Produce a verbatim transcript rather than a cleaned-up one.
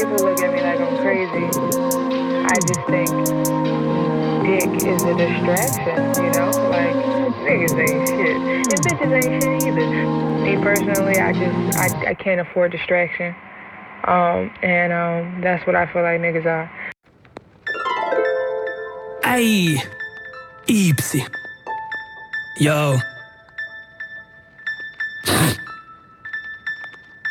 people look at me like I'm crazy. I just think dick is a distraction, you know? Like, niggas ain't shit. And bitches ain't shit either. Me personally, I just, I, I can't afford distraction. Um, and um, that's what I feel like niggas are. Ay, Ipsy. Yo.